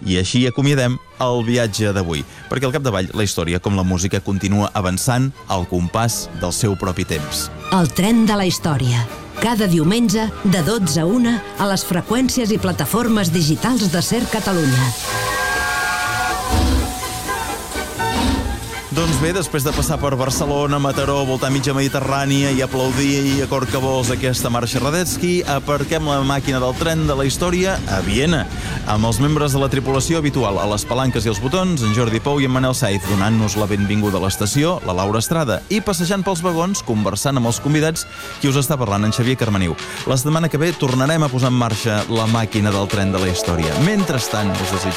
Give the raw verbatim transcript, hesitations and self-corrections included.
I així acomiadem el viatge d'avui, perquè al capdavall la història, com la música, continua avançant al compàs del seu propi temps. El tren de la història. Cada diumenge, de dotze a una, a les freqüències i plataformes digitals de SER Catalunya. Doncs bé, després de passar per Barcelona, Mataró, voltar mitja Mediterrània i aplaudir i a corcabols aquesta marxa Radetzky, aparquem la màquina del tren de la història a Viena, amb els membres de la tripulació habitual a les palanques i els botons, en Jordi Pou i en Manel Saiz, donant-nos la benvinguda a l'estació, la Laura Estrada, i passejant pels vagons, conversant amb els convidats, qui us està parlant, en Xavier Carmeniu. La setmana que ve tornarem a posar en marxa la màquina del tren de la història. Mentrestant, us desitgem